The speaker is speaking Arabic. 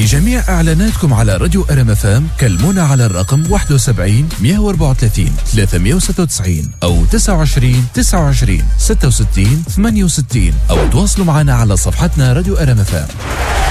لجميع إعلاناتكم على راديو RMFM كلمونا على الرقم 71 134 396 أو 29 29 66 68 أو تواصلوا معنا على صفحتنا راديو RMFM.